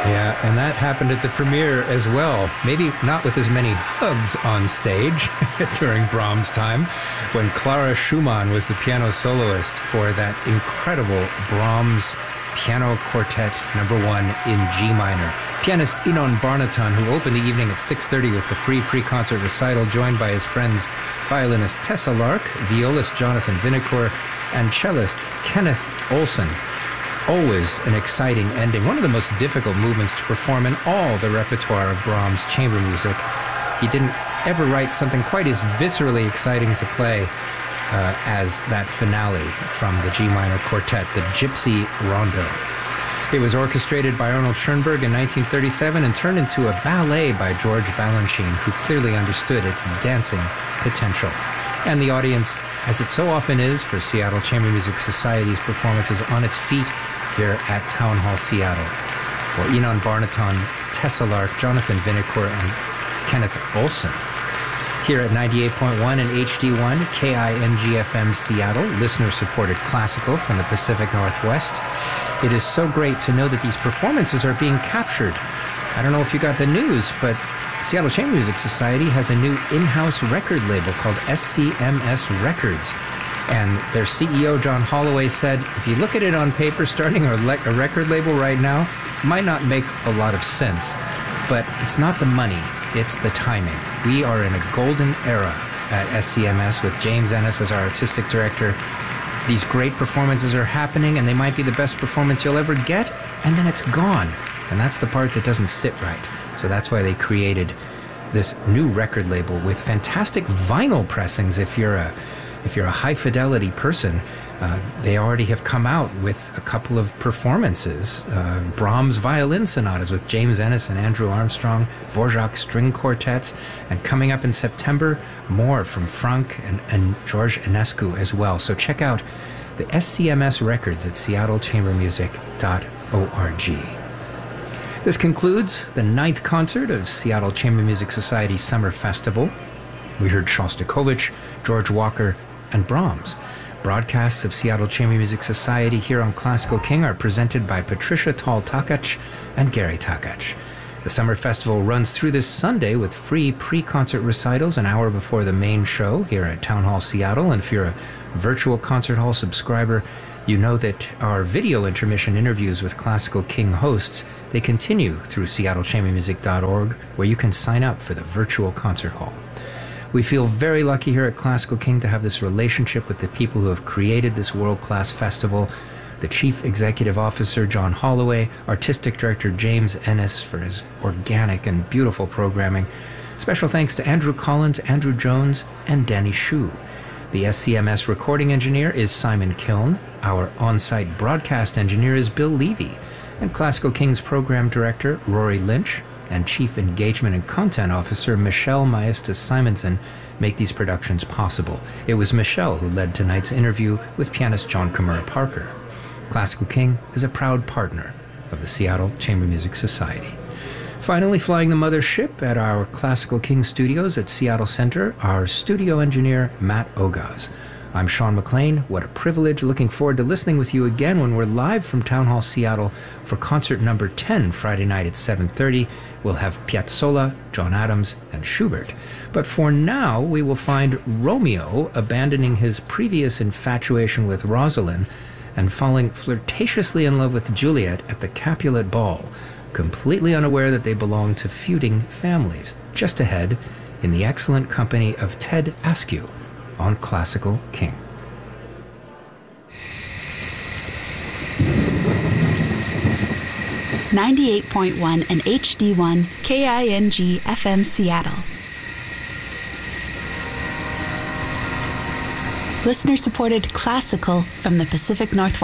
Yeah, and that happened at the premiere as well. Maybe not with as many hugs on stage during Brahms' time, when Clara Schumann was the piano soloist for that incredible Brahms Piano Quartet No. 1 in G minor. Pianist Inon Barnaton, who opened the evening at 6:30 with the free pre-concert recital, joined by his friends violinist Tessa Lark, violist Jonathan Vinokur, and cellist Kenneth Olson. Always an exciting ending, one of the most difficult movements to perform in all the repertoire of Brahms' chamber music. He didn't ever write something quite as viscerally exciting to play as that finale from the G minor quartet, the Gypsy Rondo. It was orchestrated by Arnold Schoenberg in 1937 and turned into a ballet by George Balanchine, who clearly understood its dancing potential. And the audience, as it so often is for Seattle Chamber Music Society's performances, on its feet here at Town Hall Seattle. For Inon Barnaton, Tessa Lark, Jonathan Vinokur, and Kenneth Olson. Here at 98.1 and HD1, KING-FM Seattle, listener-supported classical from the Pacific Northwest. It is so great to know that these performances are being captured. I don't know if you got the news, but Seattle Chamber Music Society has a new in-house record label called SCMS Records. And their CEO, John Holloway, said, if you look at it on paper, starting a record label right now might not make a lot of sense. But it's not the money, it's the timing. We are in a golden era at SCMS with James Ennis as our artistic director. These great performances are happening, and they might be the best performance you'll ever get, and then it's gone. And that's the part that doesn't sit right. So that's why they created this new record label with fantastic vinyl pressings. If you're a high fidelity person, they already have come out with a couple of performances. Brahms violin sonatas with James Ennis and Andrew Armstrong, Dvorak string quartets, and coming up in September, more from Franck and George Enescu as well. So check out the SCMS records at seattlechambermusic.org. This concludes the 9th concert of Seattle Chamber Music Society's Summer Festival. We heard Shostakovich, George Walker, and Brahms. Broadcasts of Seattle Chamber Music Society here on Classical King are presented by Patricia Tall-Takach and Gary Takach. The Summer Festival runs through this Sunday with free pre-concert recitals an hour before the main show here at Town Hall Seattle. And if you're a virtual concert hall subscriber, you know that our video intermission interviews with Classical King hosts, they continue through seattlechambermusic.org, where you can sign up for the virtual concert hall. We feel very lucky here at Classical King to have this relationship with the people who have created this world-class festival. The Chief Executive Officer, John Holloway, Artistic Director James Ennis for his organic and beautiful programming. Special thanks to Andrew Collins, Andrew Jones, and Danny Shu. The SCMS recording engineer is Simon Kiln. Our on-site broadcast engineer is Bill Levy. And Classical King's program director, Rory Lynch, and Chief Engagement and Content Officer Michelle Maestas-Simonson make these productions possible. It was Michelle who led tonight's interview with pianist John Kimura Parker. Classical King is a proud partner of the Seattle Chamber Music Society. Finally, flying the mothership at our Classical King studios at Seattle Center, our studio engineer, Matt Ogaz. I'm Sean McLean. What a privilege. Looking forward to listening with you again when we're live from Town Hall Seattle for concert number 10 Friday night at 7:30. We'll have Piazzolla, John Adams, and Schubert. But for now, we will find Romeo abandoning his previous infatuation with Rosalind and falling flirtatiously in love with Juliet at the Capulet Ball, completely unaware that they belong to feuding families. Just ahead, in the excellent company of Ted Askew on Classical King. .1 and HD1 KING FM Seattle. Listener-supported classical from the Pacific Northwest.